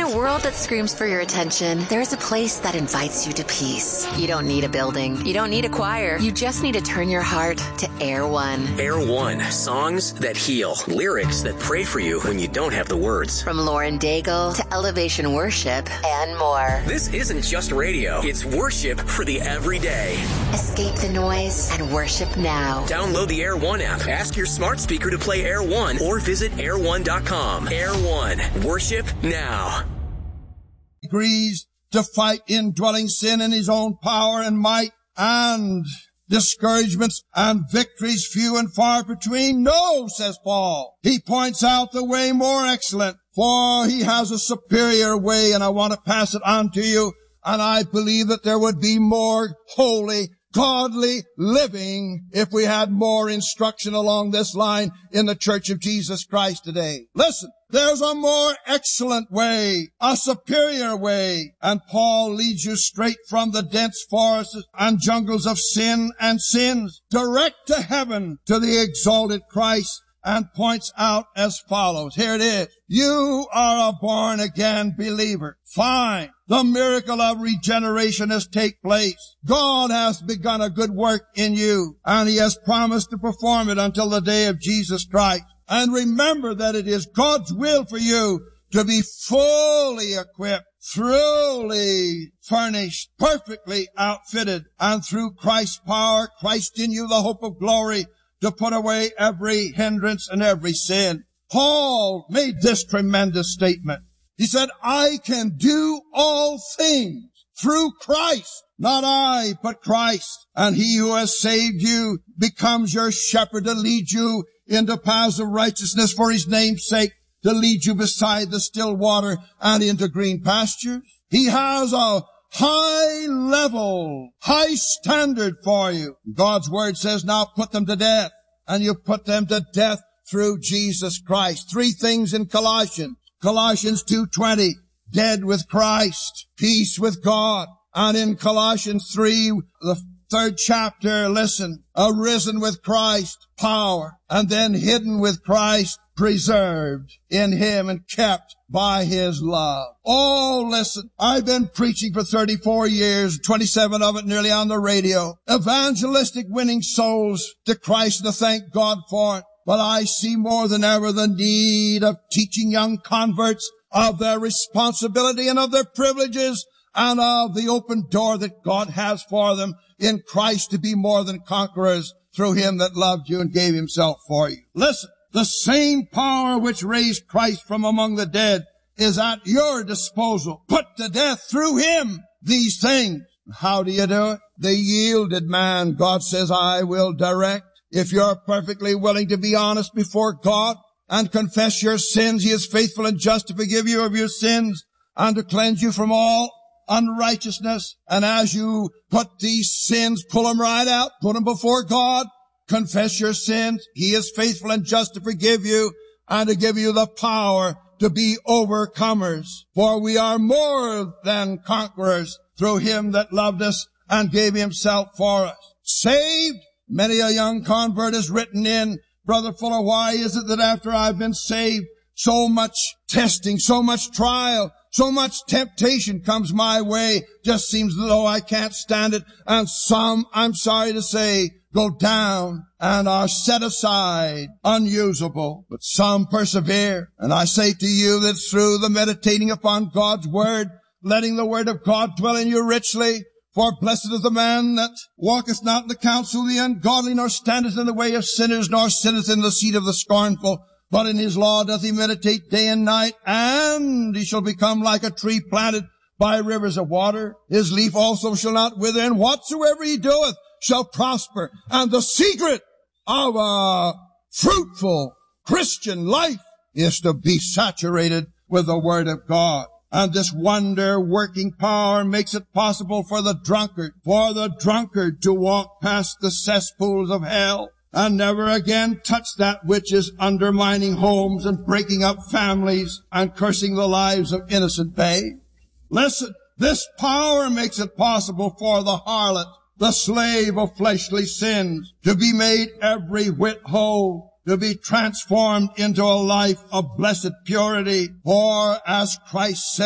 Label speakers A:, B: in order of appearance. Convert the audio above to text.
A: a world that screams for your attention, there's a place that invites you to peace. You don't need a building. You don't need a choir. You just need to turn your heart to Air One.
B: Air One. Songs that heal. Lyrics that pray for you when you don't have the words.
A: From Lauren Daigle to Elevation Worship and more.
B: This isn't just radio. It's worship for the everyday.
A: Escape the noise and worship now.
B: Download the Air One app. Ask your smart speaker to play Air One or visit air1.com. Air One. Worship now.
C: Agrees to fight indwelling sin in his own power and might, and discouragements and victories few and far between. No, says Paul. He points out the way more excellent, for he has a superior way, and I want to pass it on to you. And I believe that there would be more holy, godly living if we had more instruction along this line in the Church of Jesus Christ today. Listen, there's a more excellent way, a superior way, and Paul leads you straight from the dense forests and jungles of sin and sins, direct to heaven, to the exalted Christ, and points out as follows. Here it is. You are a born-again believer. Fine. The miracle of regeneration has taken place. God has begun a good work in you, and he has promised to perform it until the day of Jesus Christ. And remember that it is God's will for you to be fully equipped, truly furnished, perfectly outfitted, and through Christ's power, Christ in you, the hope of glory, to put away every hindrance and every sin. Paul made this tremendous statement. He said, I can do all things through Christ. Not I, but Christ. And he who has saved you becomes your shepherd to lead you into paths of righteousness for his name's sake, to lead you beside the still water and into green pastures. He has a high level, high standard for you. God's word says, now put them to death. And you put them to death through Jesus Christ. Three things in Colossians. Colossians 2:20, dead with Christ, peace with God. And in Colossians 3, the third chapter, listen, arisen with Christ, power, and then hidden with Christ, preserved in him and kept by his love. Oh, listen, I've been preaching for 34 years, 27 of it nearly on the radio, evangelistic, winning souls to Christ, and to thank God for it. But I see more than ever the need of teaching young converts of their responsibility and of their privileges and of the open door that God has for them in Christ to be more than conquerors through him that loved you and gave himself for you. Listen, the same power which raised Christ from among the dead is at your disposal. Put to death through him these things. How do you do it? The yielded man, God says, I will direct. If you're perfectly willing to be honest before God and confess your sins, he is faithful and just to forgive you of your sins and to cleanse you from all unrighteousness. And as you put these sins, pull them right out, put them before God, confess your sins. He is faithful and just to forgive you and to give you the power to be overcomers. For we are more than conquerors through him that loved us and gave himself for us. Saved. Many a young convert has written in, Brother Fuller, why is it that after I've been saved, so much testing, so much trial, so much temptation comes my way, just seems as though I can't stand it, and some, I'm sorry to say, go down and are set aside, unusable, but some persevere. And I say to you that through the meditating upon God's word, letting the word of God dwell in you richly, for blessed is the man that walketh not in the counsel of the ungodly, nor standeth in the way of sinners, nor sitteth in the seat of the scornful. But in his law doth he meditate day and night, and he shall become like a tree planted by rivers of water. His leaf also shall not wither, and whatsoever he doeth shall prosper. And the secret of a fruitful Christian life is to be saturated with the Word of God. And this wonder-working power makes it possible for the drunkard to walk past the cesspools of hell and never again touch that which is undermining homes and breaking up families and cursing the lives of innocent babes. Listen, this power makes it possible for the harlot, the slave of fleshly sins, to be made every whit whole, to be transformed into a life of blessed purity. For as Christ said,